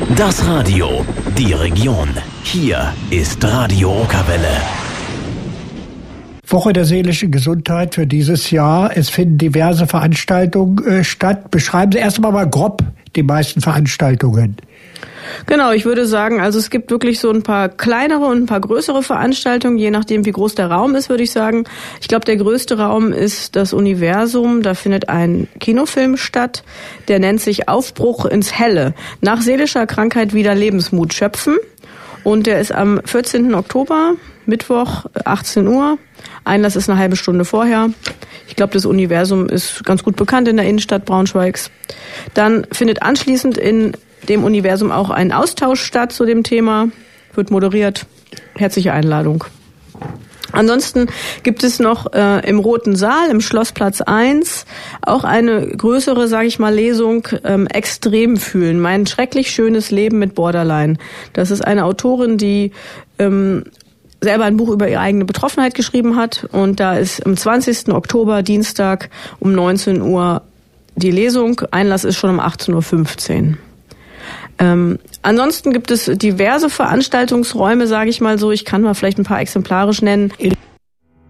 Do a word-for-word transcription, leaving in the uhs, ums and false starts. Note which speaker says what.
Speaker 1: Das Radio, die Region. Hier ist Radio Okerwelle.
Speaker 2: Woche der seelischen Gesundheit für dieses Jahr. Es finden diverse Veranstaltungen äh, statt. Beschreiben Sie erst einmal mal grob die meisten Veranstaltungen.
Speaker 3: Genau, ich würde sagen, also es gibt wirklich so ein paar kleinere und ein paar größere Veranstaltungen, je nachdem wie groß der Raum ist, würde ich sagen. Ich glaube, der größte Raum ist das Universum. Da findet ein Kinofilm statt, der nennt sich Aufbruch ins Helle. Nach seelischer Krankheit wieder Lebensmut schöpfen. Und der ist am vierzehnten Oktober, Mittwoch, achtzehn Uhr. Einlass ist eine halbe Stunde vorher. Ich glaube, das Universum ist ganz gut bekannt in der Innenstadt Braunschweigs. Dann findet anschließend in dem Universum auch ein Austausch statt zu dem Thema. Wird moderiert. Herzliche Einladung. Ansonsten gibt es noch äh, im Roten Saal, im Schlossplatz eins, auch eine größere, sage ich mal, Lesung, ähm, Extrem fühlen. Mein schrecklich schönes Leben mit Borderline. Das ist eine Autorin, die ähm, selber ein Buch über ihre eigene Betroffenheit geschrieben hat. Und da ist am zwanzigsten Oktober, Dienstag, um neunzehn Uhr die Lesung. Einlass ist schon um achtzehn Uhr fünfzehn. Ähm, ansonsten gibt es diverse Veranstaltungsräume, sage ich mal so. Ich kann mal vielleicht ein paar exemplarisch nennen.